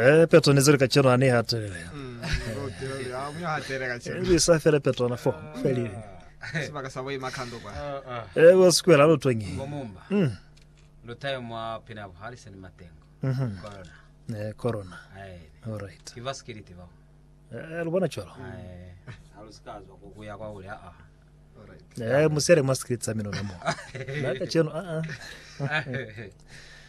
Petro nizuri kachero ani hatu. Okay, ya mwa hatere kachero. Ili safere Petro na fo. Feli. Sibaka sawa imakando kwa. Wasikuela lo twengi. Ngomumba. Lotayo mwa pina Harrison Matengo. Corona. Corona. All right. Kivaskiriti vao. Lubona cholo. Aluskazwa kukuya kwa ule All right. Musere maskritsa mino namo. Naka cheno